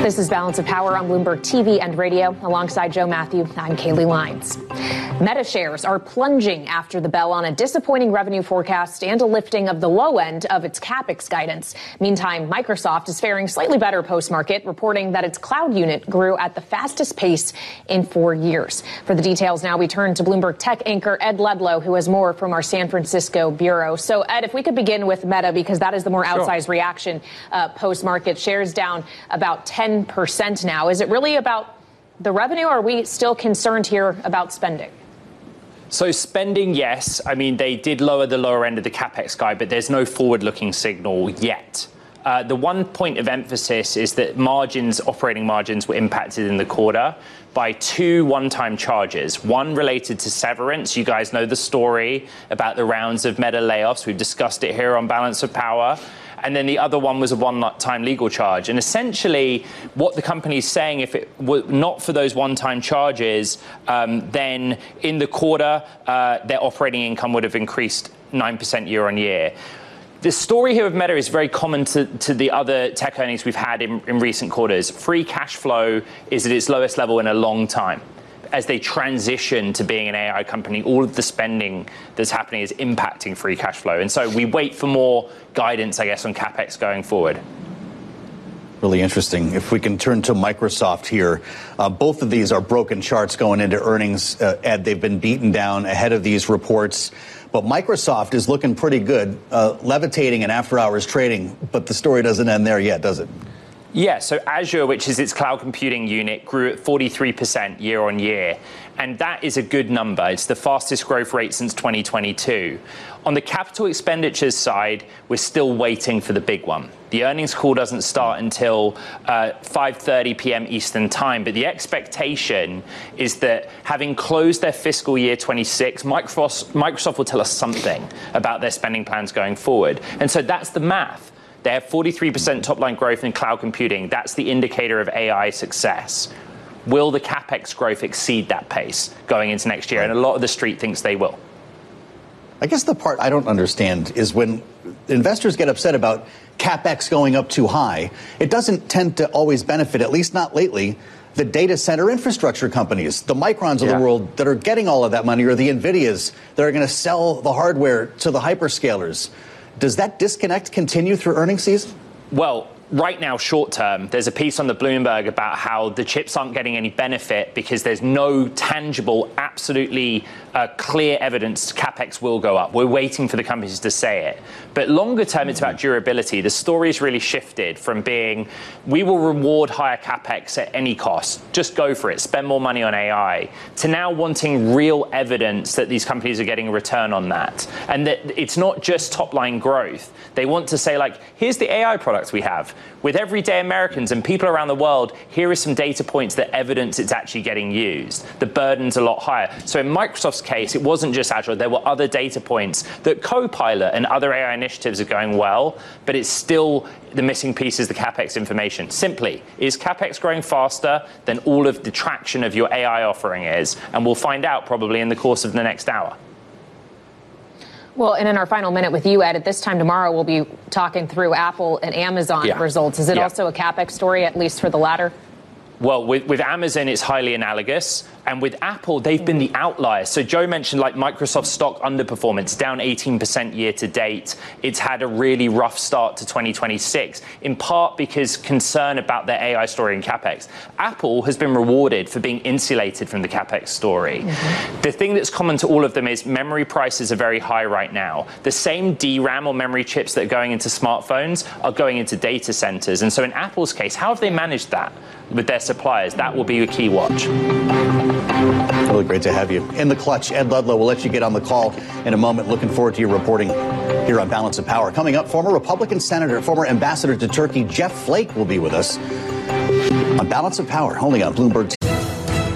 This is Balance of Power on Bloomberg TV and radio. Alongside Joe Matthew, I'm Kaylee Lines. Meta shares are plunging after the bell on a disappointing revenue forecast and a lifting of the low end of its CapEx guidance. Meantime, Microsoft is faring slightly better post-market, reporting that its cloud unit grew at the fastest pace in 4 years. For the details now, we turn to Bloomberg tech anchor Ed Ludlow, who has more from our San Francisco bureau. So, Ed, if we could begin with Meta, because that is the more outsized reaction post-market. Shares down about 10% now. Is it really about the revenue, or are we still concerned here about spending? So spending, yes. I mean, they did lower the lower end of the CapEx guide, but there's no forward-looking signal yet. The one point of emphasis is that operating margins were impacted in the quarter by two one-time charges. One related to severance. You guys know the story about the rounds of Meta layoffs. We've discussed it here on Balance of Power. And then the other one was a one-time legal charge. And essentially, what the company is saying, if it were not for those one-time charges, then in the quarter, their operating income would have increased 9% year on year. The story here of Meta is very common to the other tech earnings we've had in recent quarters. Free cash flow is at its lowest level in a long time. As they transition to being an AI company, all of the spending that's happening is impacting free cash flow. And so we wait for more guidance, I guess, on CapEx going forward. Really interesting. If we can turn to Microsoft here, both of these are broken charts going into earnings. Ed, they've been beaten down ahead of these reports. But Microsoft is looking pretty good, levitating in after-hours trading. But the story doesn't end there yet, does it? Yeah, so Azure, which is its cloud computing unit, grew at 43% year on year. And that is a good number. It's the fastest growth rate since 2022. On the capital expenditures side, we're still waiting for the big one. The earnings call doesn't start until 5:30 p.m. Eastern time. But the expectation is that having closed their fiscal year 26, Microsoft will tell us something about their spending plans going forward. And so that's the math. They have 43% top-line growth in cloud computing. That's the indicator of AI success. Will the CapEx growth exceed that pace going into next year? And a lot of the street thinks they will. I guess the part I don't understand is when investors get upset about CapEx going up too high, it doesn't tend to always benefit, at least not lately, the data center infrastructure companies, the Microns of the world that are getting all of that money, or the NVIDIAs that are going to sell the hardware to the hyperscalers. Does that disconnect continue through earnings season? Well, right now, short term, there's a piece on the Bloomberg about how the chips aren't getting any benefit because there's no tangible, absolutely clear evidence CapEx will go up. We're waiting for the companies to say it. But longer term, it's about durability. The story's really shifted from being, we will reward higher CapEx at any cost. Just go for it. Spend more money on AI. To now wanting real evidence that these companies are getting a return on that. And that it's not just top-line growth. They want to say, like, here's the AI products we have. With everyday Americans and people around the world, here are some data points that evidence it's actually getting used. The burden's a lot higher. So in Microsoft's case, it wasn't just Azure. There were other data points that Copilot and other AI initiatives are going well, but it's still the missing piece is the CapEx information. Simply, is CapEx growing faster than all of the traction of your AI offering is? And we'll find out probably in the course of the next hour. Well, and in our final minute with you, Ed, at this time tomorrow, we'll be talking through Apple and Amazon results. Is it also a CapEx story, at least for the latter? Well, with Amazon, it's highly analogous. And with Apple, they've been the outliers. So Joe mentioned like Microsoft stock underperformance, down 18% year to date. It's had a really rough start to 2026, in part because concern about their AI story and CapEx. Apple has been rewarded for being insulated from the CapEx story. The thing that's common to all of them is memory prices are very high right now. The same DRAM or memory chips that are going into smartphones are going into data centers. And so in Apple's case, how have they managed that with their suppliers? That will be a key watch. Really great to have you. In the clutch, Ed Ludlow, we'll let you get on the call in a moment. Looking forward to your reporting here on Balance of Power. Coming up, former Republican Senator, former Ambassador to Turkey, Jeff Flake will be with us on Balance of Power, only on Bloomberg